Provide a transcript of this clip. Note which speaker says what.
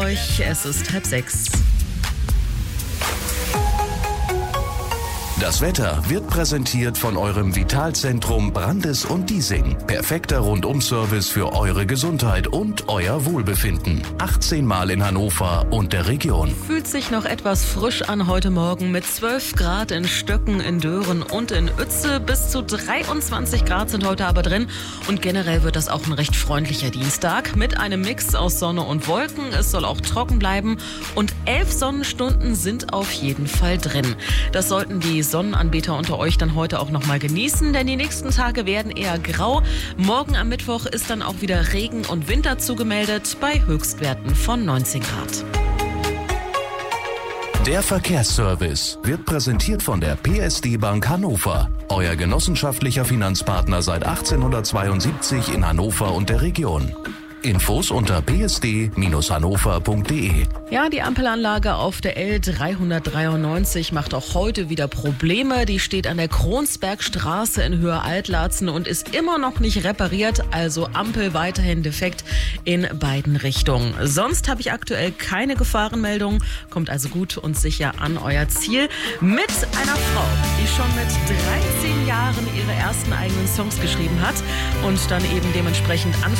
Speaker 1: euch. Es ist 5:30.
Speaker 2: Das Wetter wird präsentiert von eurem Vitalzentrum Brandes und Diesing. Perfekter Rundum-Service für eure Gesundheit und euer Wohlbefinden. 18 Mal in Hannover und der Region.
Speaker 1: Fühlt sich noch etwas frisch an heute Morgen mit 12 Grad in Stöcken, in Dören und in Uetze. Bis zu 23 Grad sind heute aber drin. Und generell wird das auch ein recht freundlicher Dienstag mit einem Mix aus Sonne und Wolken. Es soll auch trocken bleiben und 11 Sonnenstunden sind auf jeden Fall drin. Das sollten die Sonnenanbeter unter euch dann heute auch noch mal genießen, denn die nächsten Tage werden eher grau. Morgen am Mittwoch ist dann auch wieder Regen und Winter zugemeldet bei Höchstwerten von 19 Grad.
Speaker 2: Der Verkehrsservice wird präsentiert von der PSD Bank Hannover. Euer genossenschaftlicher Finanzpartner seit 1872 in Hannover und der Region. Infos unter psd-hannover.de.
Speaker 1: Ja, die Ampelanlage auf der L393 macht auch heute wieder Probleme. Die steht an der Kronsbergstraße in Höhe Altlatzen und ist immer noch nicht repariert. Also Ampel weiterhin defekt in beiden Richtungen. Sonst habe ich aktuell keine Gefahrenmeldung. Kommt also gut und sicher an euer Ziel. Mit einer Frau, die schon mit 13 Jahren ihre ersten eigenen Songs geschrieben hat und dann eben dementsprechend